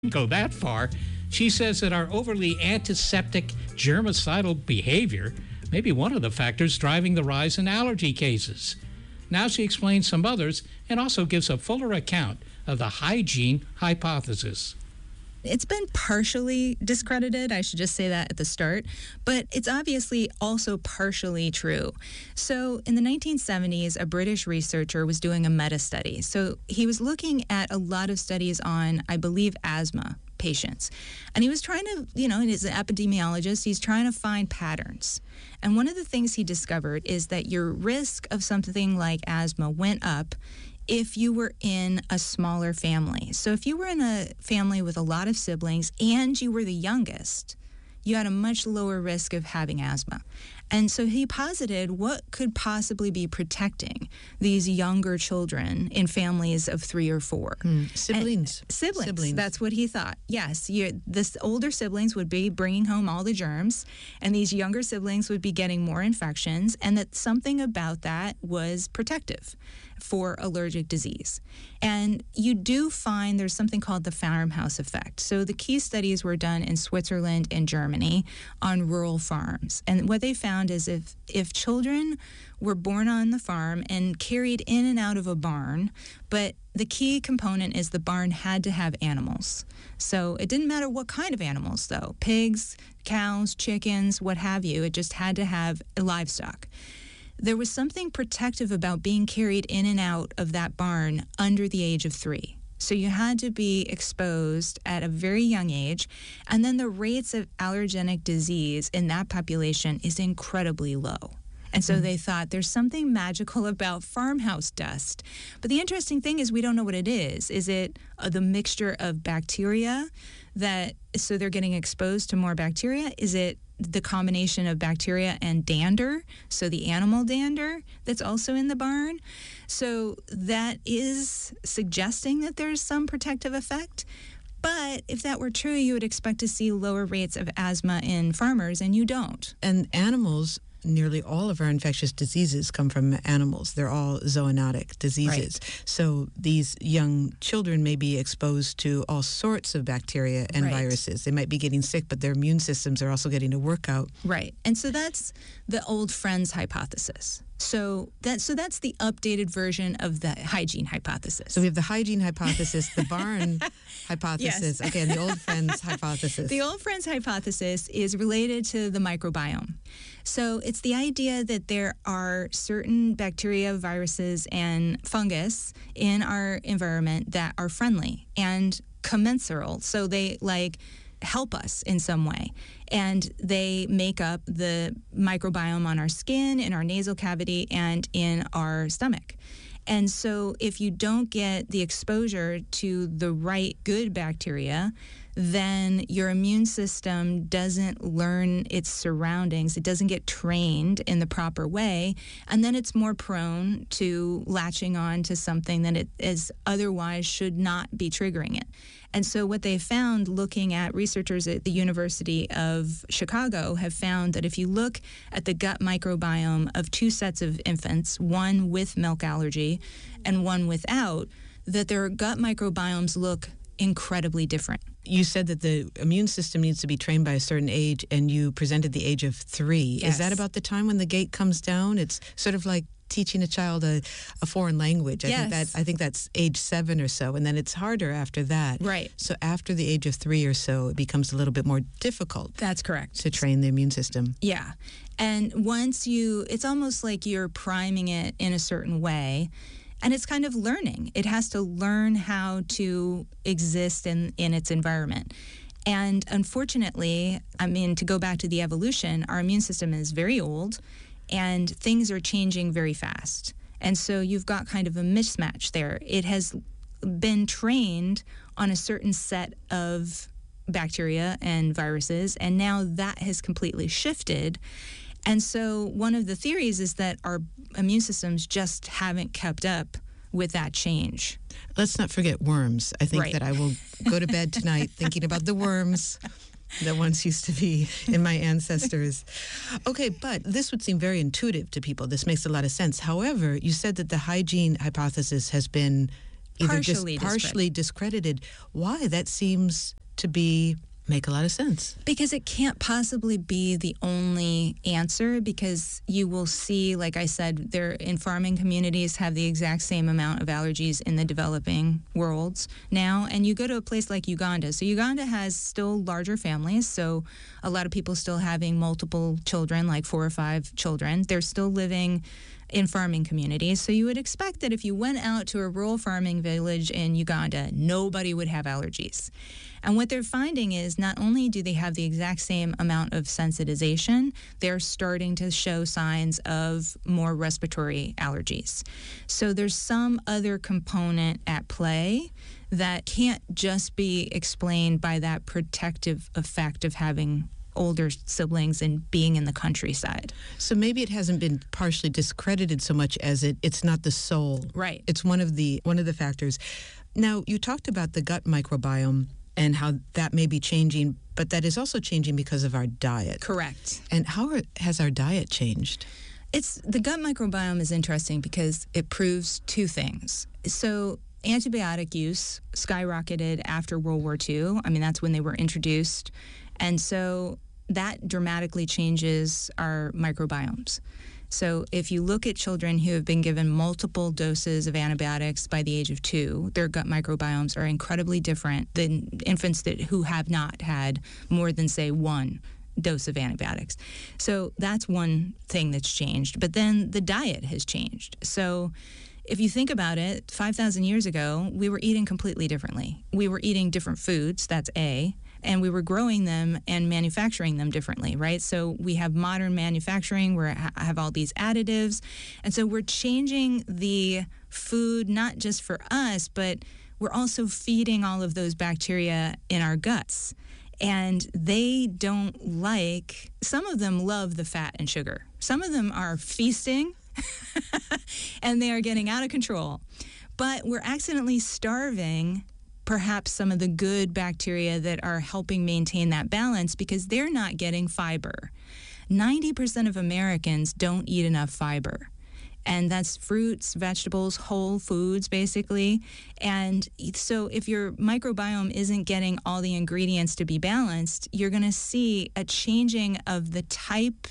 go that far. She says that our overly antiseptic, germicidal behavior may be one of the factors driving the rise in allergy cases. Now she explains some others and also gives a fuller account of the hygiene hypothesis. It's been partially discredited, I should just say that at the start, but it's obviously also partially true. So in the 1970s, a British researcher was doing a meta-study. So he was looking at a lot of studies on, I believe, asthma patients. And he was trying to, he's an epidemiologist, he's trying to find patterns. And one of the things he discovered is that your risk of something like asthma went up if you were in a smaller family. So if you were in a family with a lot of siblings and you were the youngest, you had a much lower risk of having asthma. And so he posited what could possibly be protecting these younger children in families of 3 or 4. Siblings. Siblings. That's what he thought. Yes, the older siblings would be bringing home all the germs, and these younger siblings would be getting more infections, and that something about that was protective for allergic disease. And you do find there's something called the farmhouse effect. So the key studies were done in Switzerland and Germany on rural farms. And what they found is if children were born on the farm and carried in and out of a barn, but the key component is the barn had to have animals. So it didn't matter what kind of animals, though. Pigs, cows, chickens, what have you. It just had to have livestock. There was something protective about being carried in and out of that barn under the age of 3. So you had to be exposed at a very young age. And then the rates of allergenic disease in that population is incredibly low. And so they thought there's something magical about farmhouse dust. But the interesting thing is we don't know what it is. Is it the mixture of bacteria so they're getting exposed to more bacteria? Is it the combination of bacteria and dander, so the animal dander that's also in the barn? So that is suggesting that there's some protective effect. But if that were true, you would expect to see lower rates of asthma in farmers, and you don't. And animals, nearly all of our infectious diseases come from animals. They're all zoonotic diseases. Right. So these young children may be exposed to all sorts of bacteria and viruses. They might be getting sick, but their immune systems are also getting a workout. Right. And so that's the old friends hypothesis. So that's the updated version of the hygiene hypothesis. So we have the hygiene hypothesis, the barn hypothesis, yes. Okay, and the old friends hypothesis. The old friends hypothesis is related to the microbiome. So it's the idea that there are certain bacteria, viruses, and fungus in our environment that are friendly and commensal. So they help us in some way. And they make up the microbiome on our skin, in our nasal cavity, and in our stomach. And so if you don't get the exposure to the right good bacteria, then your immune system doesn't learn its surroundings. It doesn't get trained in the proper way. And then it's more prone to latching on to something that it is otherwise should not be triggering it. And so what they found, looking at researchers at the University of Chicago, have found that if you look at the gut microbiome of 2 sets of infants, one with milk allergy and one without, that their gut microbiomes look incredibly different. You said that the immune system needs to be trained by a certain age, and you presented the age of 3. Yes. Is that about the time when the gate comes down? It's sort of like teaching a child a foreign language. Yes. I think that's age 7 or so, and then it's harder after that. Right. So after the age of 3 or so, it becomes a little bit more difficult. That's correct. To train the immune system. Yeah. And it's almost like you're priming it in a certain way. And it's kind of learning. It has to learn how to exist in its environment. And unfortunately, to go back to the evolution, our immune system is very old and things are changing very fast. And so you've got kind of a mismatch there. It has been trained on a certain set of bacteria and viruses, and now that has completely shifted. And so one of the theories is that our immune systems just haven't kept up with that change. Let's not forget worms. I think that I will go to bed tonight thinking about the worms that once used to be in my ancestors. Okay, but this would seem very intuitive to people. This makes a lot of sense. However, you said that the hygiene hypothesis has been either partially discredited. Why? That seems to make a lot of sense. Because it can't possibly be the only answer, because you will see, like I said, there in farming communities have the exact same amount of allergies in the developing worlds now. And you go to a place like Uganda. So Uganda has still larger families. So a lot of people still having multiple children, like 4 or 5 children. They're still living in farming communities. So you would expect that if you went out to a rural farming village in Uganda, nobody would have allergies. And what they're finding is not only do they have the exact same amount of sensitization, they're starting to show signs of more respiratory allergies. So there's some other component at play that can't just be explained by that protective effect of having older siblings and being in the countryside. So maybe it hasn't been partially discredited so much as it's not the sole. Right. It's one of the factors. Now, you talked about the gut microbiome and how that may be changing, but that is also changing because of our diet. Correct. And how has our diet changed? The gut microbiome is interesting because it proves 2 things. So antibiotic use skyrocketed after World War II. I mean, that's when they were introduced. And so that dramatically changes our microbiomes. So if you look at children who have been given multiple doses of antibiotics by the age of 2, their gut microbiomes are incredibly different than infants who have not had more than, say, 1 dose of antibiotics. So that's one thing that's changed. But then the diet has changed. So if you think about it, 5,000 years ago, we were eating completely differently. We were eating different foods, that's A, and we were growing them and manufacturing them differently, right? So we have modern manufacturing where I have all these additives. And so we're changing the food not just for us, but we're also feeding all of those bacteria in our guts. And they don't some of them love the fat and sugar. Some of them are feasting and they are getting out of control. But we're accidentally starving perhaps some of the good bacteria that are helping maintain that balance because they're not getting fiber. 90% of Americans don't eat enough fiber. And that's fruits, vegetables, whole foods, basically. And so if your microbiome isn't getting all the ingredients to be balanced, you're going to see a changing of the type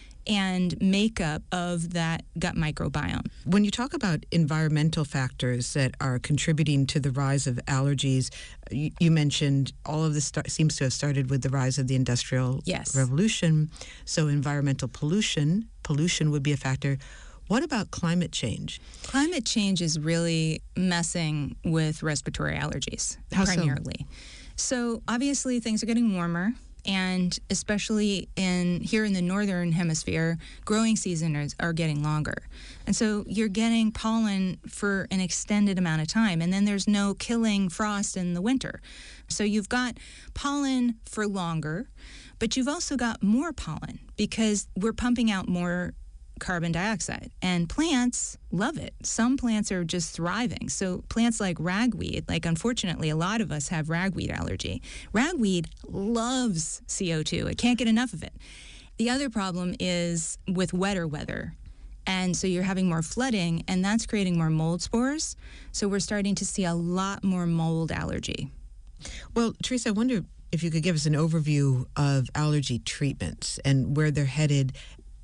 and makeup of that gut microbiome. When you talk about environmental factors that are contributing to the rise of allergies, you mentioned all of this seems to have started with the rise of the Industrial Revolution. So environmental pollution would be a factor. What about climate change? Climate change is really messing with respiratory allergies, primarily. So obviously things are getting warmer. And especially here in the northern hemisphere, growing seasons are getting longer. And so you're getting pollen for an extended amount of time. And then there's no killing frost in the winter. So you've got pollen for longer, but you've also got more pollen because we're pumping out more carbon dioxide. And plants love it. Some plants are just thriving. So plants like ragweed, unfortunately, a lot of us have ragweed allergy. Ragweed loves CO2. It can't get enough of it. The other problem is with wetter weather. And so you're having more flooding, and that's creating more mold spores. So we're starting to see a lot more mold allergy. Well, Teresa, I wonder if you could give us an overview of allergy treatments and where they're headed,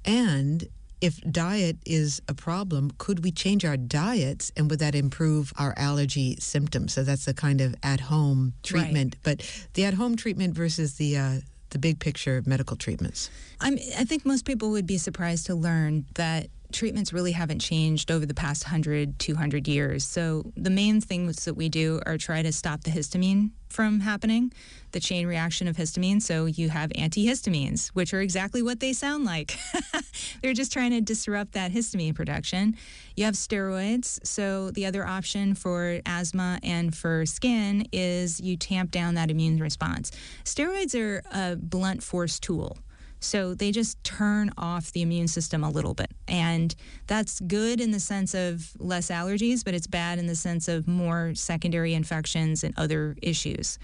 and if diet is a problem, could we change our diets and would that improve our allergy symptoms? So that's the kind of at-home treatment. Right. But the at-home treatment versus the big picture medical treatments. I think most people would be surprised to learn that treatments really haven't changed over the past 100, 200 years. So the main things that we do are try to stop the histamine from happening, the chain reaction of histamine. So you have antihistamines, which are exactly what they sound like. They're just trying to disrupt that histamine production. You have steroids. So the other option for asthma and for skin is you tamp down that immune response. Steroids are a blunt force tool. So they just turn off the immune system a little bit. And that's good in the sense of less allergies, but it's bad in the sense of more secondary infections and other issues.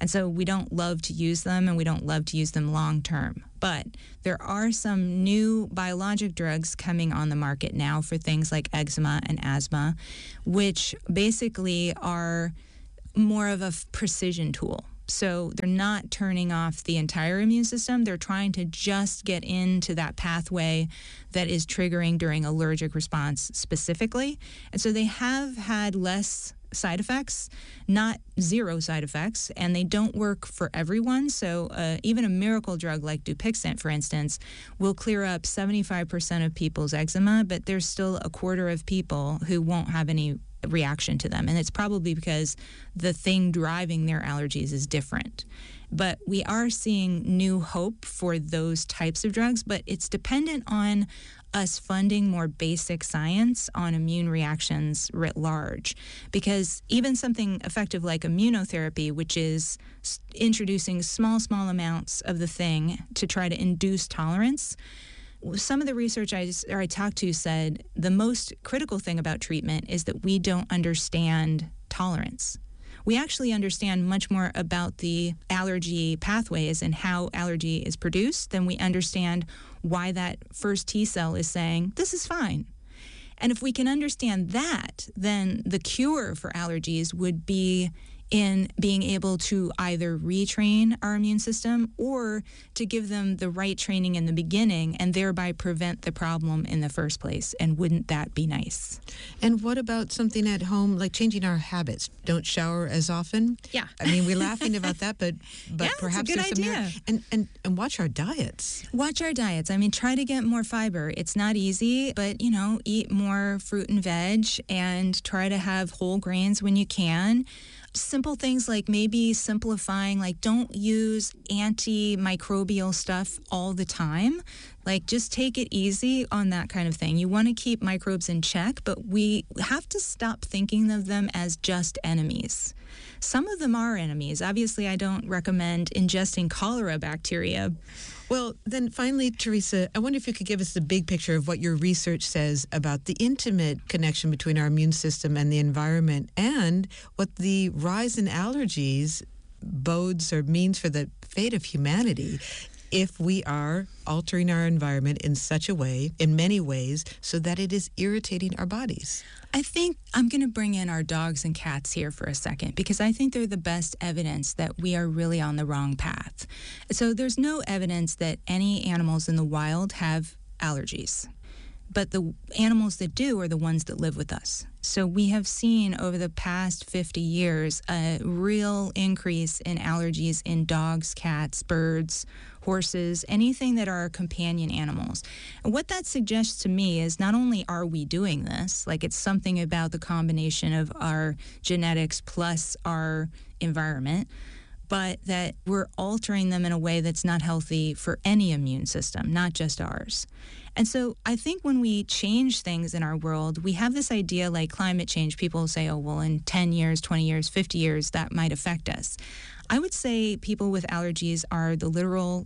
And so we don't love to use them, and we don't love to use them long term. But there are some new biologic drugs coming on the market now for things like eczema and asthma, which basically are more of a precision tool. So they're not turning off the entire immune system. They're trying to just get into that pathway that is triggering during allergic response specifically. And so they have had less side effects, not zero side effects, and they don't work for everyone. So even a miracle drug like Dupixent, for instance, will clear up 75% of people's eczema, but there's still a quarter of people who won't have any reaction to them. And it's probably because the thing driving their allergies is different. But we are seeing new hope for those types of drugs, but it's dependent on us funding more basic science on immune reactions writ large. Because even something effective like immunotherapy, which is introducing small amounts of the thing to try to induce tolerance, some of the research I talked to said the most critical thing about treatment is that we don't understand tolerance. We actually understand much more about the allergy pathways and how allergy is produced than we understand why that first T cell is saying, this is fine. And if we can understand that, then the cure for allergies would be in being able to either retrain our immune system or to give them the right training in the beginning and thereby prevent the problem in the first place. And wouldn't that be nice? And what about something at home, like changing our habits? Don't shower as often? Yeah. I mean, we're laughing about that, but yeah, perhaps it's a good idea. And watch our diets. Watch our diets. I mean, try to get more fiber. It's not easy, but, eat more fruit and veg and try to have whole grains when you can. Simple things like maybe simplifying, like don't use antimicrobial stuff all the time. Like just take it easy on that kind of thing. You want to keep microbes in check, but we have to stop thinking of them as just enemies. Some of them are enemies. Obviously, I don't recommend ingesting cholera bacteria. Well, then finally, Teresa, I wonder if you could give us the big picture of what your research says about the intimate connection between our immune system and the environment and what the rise in allergies bodes or means for the fate of humanity if we are altering our environment in such a way, in many ways, so that it is irritating our bodies. I think I'm going to bring in our dogs and cats here for a second because I think they're the best evidence that we are really on the wrong path. So there's no evidence that any animals in the wild have allergies. But the animals that do are the ones that live with us. So we have seen over the past 50 years a real increase in allergies in dogs, cats, birds, horses, anything that are companion animals. And what that suggests to me is not only are we doing this, like it's something about the combination of our genetics plus our environment, but that we're altering them in a way that's not healthy for any immune system, not just ours. And so I think when we change things in our world, we have this idea like climate change. People say, oh, well, in 10 years, 20 years, 50 years, that might affect us. I would say people with allergies are the literal,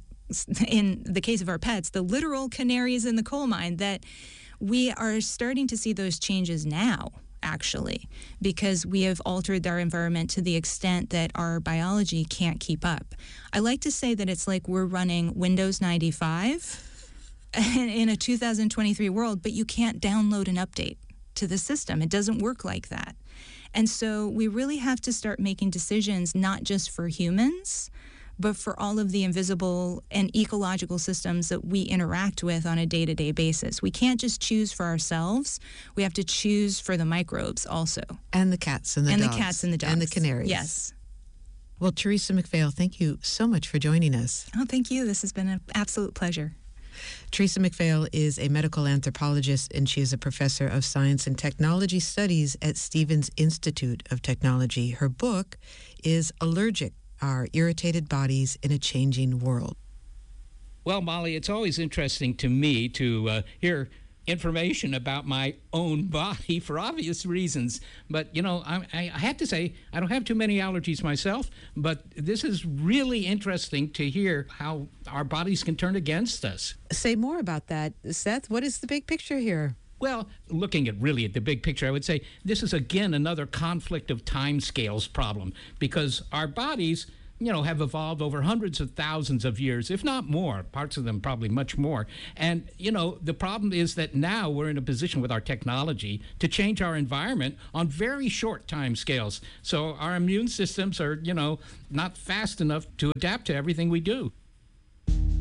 in the case of our pets, the literal canaries in the coal mine, that we are starting to see those changes now, actually, because we have altered our environment to the extent that our biology can't keep up. I like to say that it's like we're running Windows 95 in a 2023 world, but you can't download an update to the system. It doesn't work like that. And so we really have to start making decisions not just for humans, but for all of the invisible and ecological systems that we interact with on a day-to-day basis. We can't just choose for ourselves. We have to choose for the microbes also. And the cats and the dogs. And the cats and the dogs. And the canaries. Yes. Well, Teresa McPhail, thank you so much for joining us. Oh, thank you. This has been an absolute pleasure. Teresa McPhail is a medical anthropologist, and she is a professor of science and technology studies at Stevens Institute of Technology. Her book is Allergic: Our Irritated Bodies in a Changing World. Well, Molly, it's always interesting to me to hear information about my own body for obvious reasons. But, I have to say, I don't have too many allergies myself, but this is really interesting to hear how our bodies can turn against us. Say more about that, Seth. What is the big picture here? Well, looking at the big picture, I would say this is, again, another conflict of timescales problem, because our bodies, have evolved over hundreds of thousands of years, if not more, parts of them probably much more. And, the problem is that now we're in a position with our technology to change our environment on very short time scales. So our immune systems are, not fast enough to adapt to everything we do.